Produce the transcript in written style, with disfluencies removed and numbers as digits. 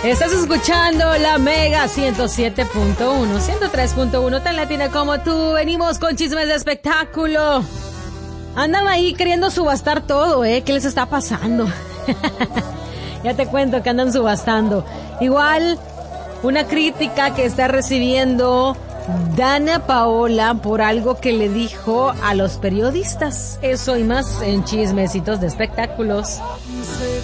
Estás escuchando la Mega 107.1, 103.1, tan latina como tú. Venimos con chismes de espectáculo. Andan ahí queriendo subastar todo, ¿qué les está pasando? Ya te cuento que andan subastando. Igual, una crítica que está recibiendo Dana Paola por algo que le dijo a los periodistas. Eso y más en Chismecitos de Espectáculos.